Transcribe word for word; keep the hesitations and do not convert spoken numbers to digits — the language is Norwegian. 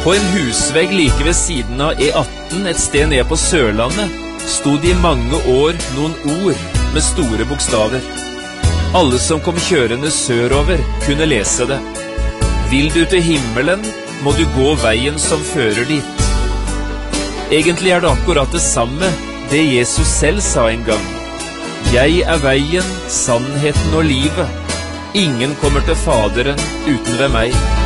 På en husvegg like ved siden av E atten et sted ned på Sørlandet stod i mange år noen ord med store bokstaver. Alle som kom kjørende sørover kunne lese det. Vil du til himmelen, må du gå veien som fører dit. Egentlig er det akkurat det samme, det Jesus selv sa en gang. Jeg er veien, sannheten og livet. Ingen kommer til Faderen uten ved meg.